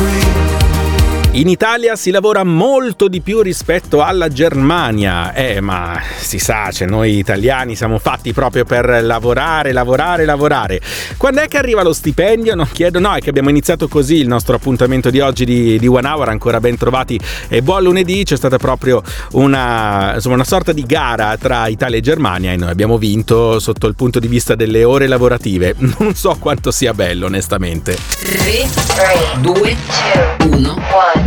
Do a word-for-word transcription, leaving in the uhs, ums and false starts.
In Italia si lavora molto di più rispetto alla Germania, eh ma si sa, cioè noi italiani siamo fatti proprio per lavorare, lavorare, lavorare. Quando è che arriva lo stipendio? Non chiedo, no, è che abbiamo iniziato così il nostro appuntamento di oggi di, di One Hour, ancora ben trovati e buon lunedì. C'è stata proprio una, insomma, una sorta di gara tra Italia e Germania e noi abbiamo vinto sotto il punto di vista delle ore lavorative. Non so quanto sia bello, onestamente. tre, due, uno